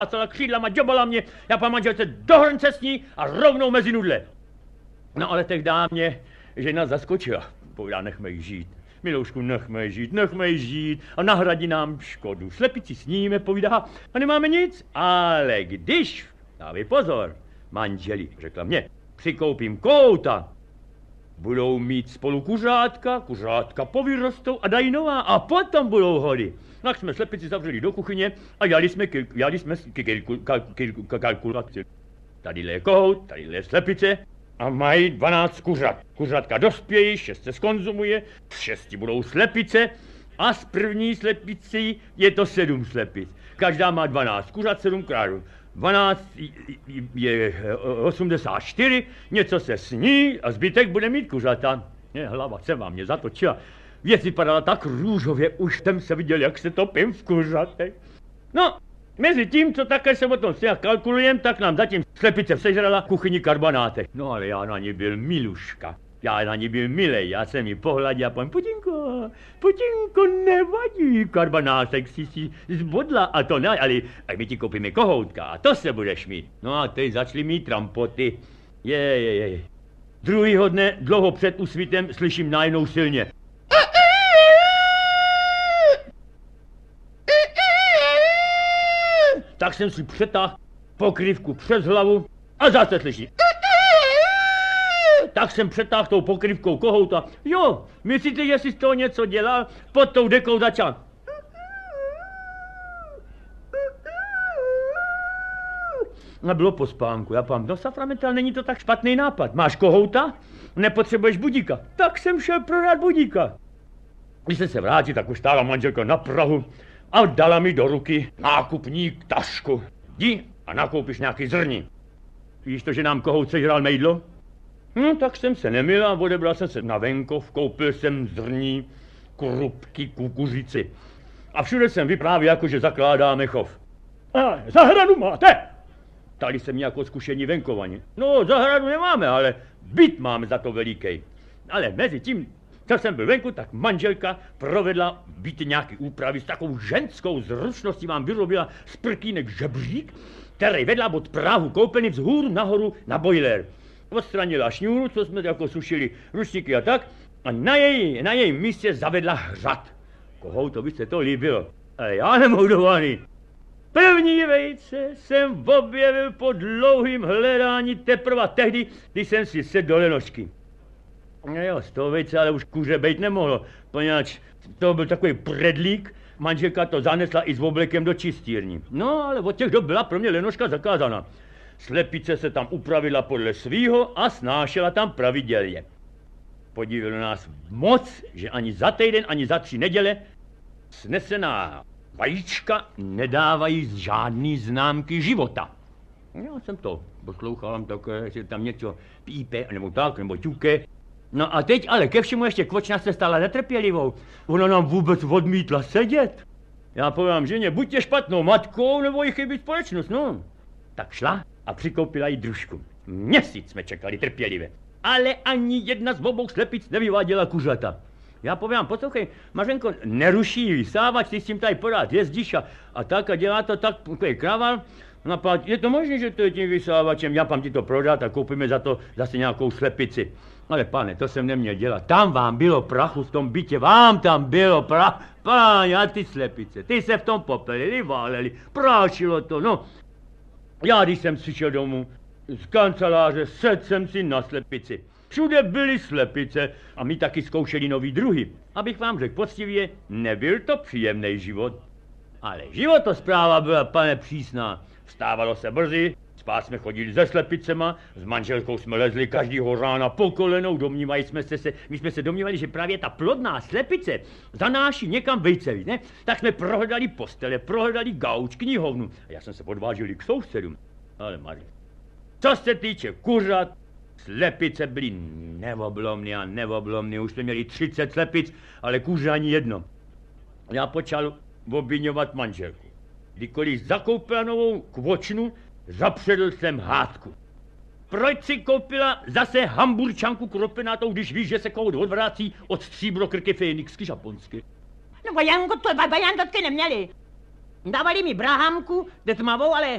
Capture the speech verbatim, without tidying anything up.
celá křídlama, džobala mě, já pan manželce do hrnce s ní a rovnou mezi nudle. No ale tehdy mě žena zaskočila. Povídá, nechme jí žít. Miloušku, nechme jí žít, nechme jí žít a nahradí nám škodu. Slepici sníme, povídá, a nemáme nic. Ale když, dávej pozor, manželi, řekla mě, přikoupím kouta, budou mít spolu kuřátka, kuřátka povyrostou a dají nová a potom budou hody. Tak jsme slepici zavřeli do kuchyně a jali jsme, jali jsme kalkulaci. Tady je kohout, tady je slepice a mají dvanáct kuřat. Kuřátka dospějí, šest se skonzumuje, z šesti budou slepice a z první slepicí je to sedm slepic. Každá má dvanáct kuřat, sedm králů. dvanáct je osmdesát čtyři, něco se sní a zbytek bude mít kuřata. Ne, hlava se vám mě zatočila. Věc vypadala tak růžově, už jsem se viděl, jak se topím v kuřatech. No, mezi tím, co také se o tom si kalkulujem, tak nám zatím slepice sežrala kuchyni karbonátek. No ale já na ní byl miluška. Já na ní byl milej, já jsem ji pohladil a povím, Putinko, Putinko, nevadí, karbonátek si si zbodla a to ne, ale tak my ti koupíme kohoutka a to se budeš mít. No a teď začali mít trampoty. Je, je, je. Druhýho dne, dlouho před úsvitem, slyším najednou silně. Tak jsem si přetáhl pokrývku přes hlavu a zase slyším. Tak jsem přetáhl tou pokrývkou kohouta. Jo, myslíte, že jsi z toho něco dělal? Pod tou dekou začal. A bylo po spánku. Já pám, no Saframetel, není to tak špatný nápad. Máš kohouta? Nepotřebuješ budíka. Tak jsem šel prodat budíka. Když jsem se vrátil, tak už stála manželka na prahu a dala mi do ruky nákupník tašku. Jdi a nakoupíš nějaký zrní. Víš to, že nám kohout sežral mejdlo? No, tak jsem se nemil a odebral jsem se na venkov, koupil jsem zrní, krupky, kukuřici. A všude jsem vyprávěl, jako že zakládáme chov. A zahradu máte? Ptali se mě jako zkušení venkovani. No, zahradu nemáme, ale byt máme za to veliký. Ale mezi tím, co jsem byl venku, tak manželka provedla byty nějaký úpravy s takovou ženskou zručností, vám vyrobila z prkínek žebřík, který vedla od prahu koupelny vzhůru nahoru na boiler. Odstranila šňůru, co jsme jako sušili ručníky a tak, a na její, na její místě zavedla hřad. Kohou to by se to líbilo, ale já nemohu dovolit. První vejce jsem objevil po dlouhým hledání teprve tehdy, když jsem si sedl do lenošky. No jo, z toho vejce ale už kuře bejt nemohlo, poněvadž to byl takový predlík, manželka to zanesla i s oblekem do čistírny. No ale od těch dob byla pro mě lenoška zakázaná. Slepice se tam upravila podle svýho a snášela tam pravidelně. Podívalo nás moc, že ani za týden, ani za tři neděle snesená vajíčka nedávají žádný známky života. Já jsem to poslouchal, takové, že tam něco pípe, nebo tak, nebo ťuke. No a teď ale ke všemu ještě kvočna se stala netrpělivou. Ona nám vůbec odmítla sedět. Já povím ženě, buďte špatnou matkou, nebo jí chybí společnost, no. Tak šla a přikoupila jí družku. Měsíc jsme čekali trpělivě. Ale ani jedna z obou slepic nevyváděla kuřata. Já povím, poslouchej, Mařenko, neruší vysávač, ty s tím tady pořád jezdíš a, a tak a dělá to tak, takový kraval. No, je to možné, že to je tím vysávačem, já pám ti to prodat a koupíme za to zase nějakou slepici. Ale pane, to jsem neměl dělat. Tam vám bylo prachu v tom bytě, vám tam bylo prach. Páně, a ty slepice, ty se v tom popelili, váleli, prášilo to, no. Já, když jsem přišel domů z kanceláře, sedl jsem si na slepici. Všude byly slepice a my taky zkoušeli nový druhy. Abych vám řekl poctivě, nebyl to příjemný život. Ale životospráva byla, pane, přísná. Vstávalo se brzy, spát jsme chodili se slepicema, s manželkou jsme lezli každýho rána po kolenou, domnívali jsme se, my jsme se domnívali, že právě ta plodná slepice zanáší někam vejce, ne? Tak jsme prohledali postele, prohledali gauč, knihovnu. A já jsem se podvážil k sousedům. Ale Marie, co se týče kuřat, slepice byly neoblomný a neoblomný, už jsme měli třicet slepic, ale kuře ani jedno. Já počal obviňovat manželku. Kdykoliv zakoupila novou kvočnu, zapředl jsem hádku. Proč si koupila zase hamburčanku kropenátou, když víš, že se kout odvrací od stříbro krky fénixky žaponsky? No vajanko, to vajandotky neměli. Dávali mi brahamku, tmavou, ale